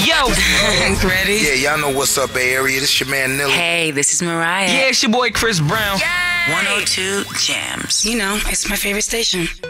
Yo. Ready? Yeah, y'all know what's up, Bay Area. This your man, Nilly. Hey, this is Mariah. Yeah, it's your boy Chris Brown. 102 Jams. You know, it's my favorite station.